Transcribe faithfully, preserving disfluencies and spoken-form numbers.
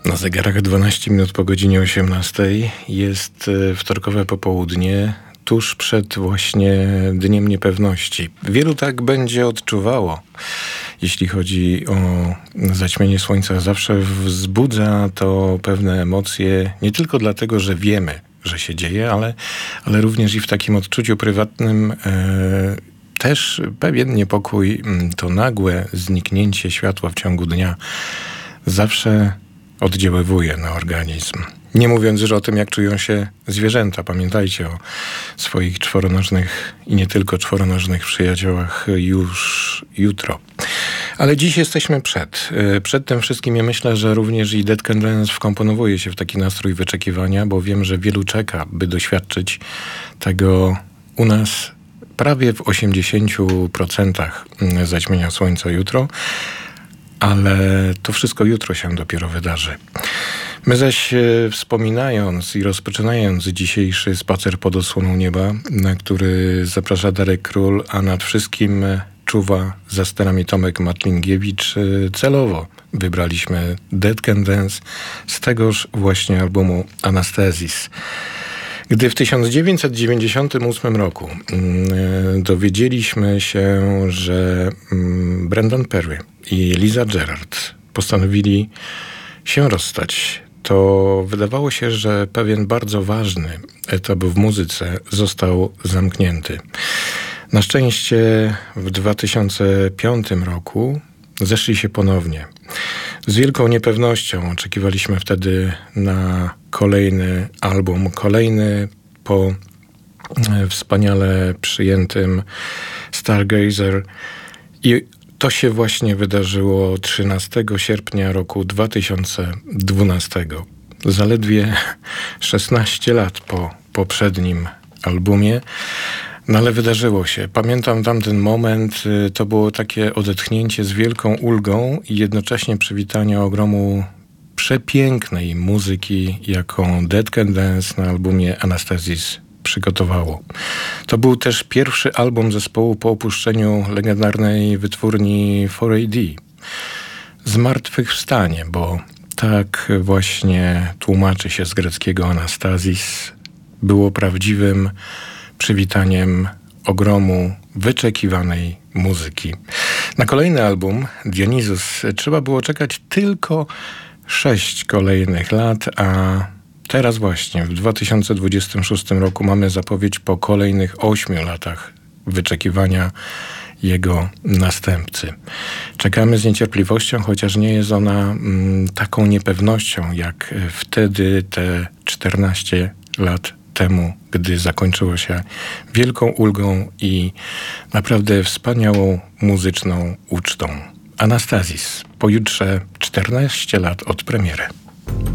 Na zegarach dwanaście minut po godzinie osiemnastej. Jest wtorkowe popołudnie, tuż przed właśnie Dniem Niepewności. Wielu tak będzie odczuwało, jeśli chodzi o zaćmienie słońca. Zawsze wzbudza to pewne emocje, nie tylko dlatego, że wiemy, że się dzieje, ale, ale również i w takim odczuciu prywatnym e, też pewien niepokój, to nagłe zniknięcie światła w ciągu dnia zawsze oddziaływuje na organizm. Nie mówiąc już o tym, jak czują się zwierzęta. Pamiętajcie o swoich czworonożnych i nie tylko czworonożnych przyjaciołach już jutro. Ale dziś jesteśmy przed. Przed tym wszystkim ja myślę, że również i Dead Can Dance wkomponowuje się w taki nastrój wyczekiwania, bo wiem, że wielu czeka, by doświadczyć tego u nas prawie w osiemdziesięciu procentach zaćmienia słońca jutro. Ale to wszystko jutro się dopiero wydarzy. My zaś wspominając i rozpoczynając dzisiejszy spacer pod osłoną nieba, na który zaprasza Darek Król, a nad wszystkim czuwa za sterami Tomek Matlingiewicz, celowo wybraliśmy Dead Can Dance z tegoż właśnie albumu Anastasis. Gdy w tysiąc dziewięćset dziewięćdziesiątym ósmym roku yy, dowiedzieliśmy się, że yy, Brendan Perry i Liza Gerrard postanowili się rozstać, to wydawało się, że pewien bardzo ważny etap w muzyce został zamknięty. Na szczęście w dwa tysiące piątym roku zeszli się ponownie. Z wielką niepewnością oczekiwaliśmy wtedy na kolejny album, kolejny po wspaniale przyjętym Stargazer. I to się właśnie wydarzyło trzynastego sierpnia roku dwa tysiące dwunastego. Zaledwie szesnaście lat po poprzednim albumie. No ale wydarzyło się. Pamiętam tamten moment, to było takie odetchnięcie z wielką ulgą i jednocześnie przywitanie ogromu przepięknej muzyki, jaką Dead Can Dance na albumie Anastasis przygotowało. To był też pierwszy album zespołu po opuszczeniu legendarnej wytwórni cztery A D. Zmartwychwstanie, bo tak właśnie tłumaczy się z greckiego Anastasis, było prawdziwym przywitaniem ogromu wyczekiwanej muzyki. Na kolejny album, Dionysus, trzeba było czekać tylko sześć kolejnych lat, a teraz właśnie w dwa tysiące dwudziestym szóstym roku mamy zapowiedź po kolejnych ośmiu latach wyczekiwania jego następcy. Czekamy z niecierpliwością, chociaż nie jest ona mm, taką niepewnością, jak wtedy te czternaście lat temu, gdy zakończyło się wielką ulgą i naprawdę wspaniałą muzyczną ucztą. Anastasis, pojutrze czternaście lat od premiery.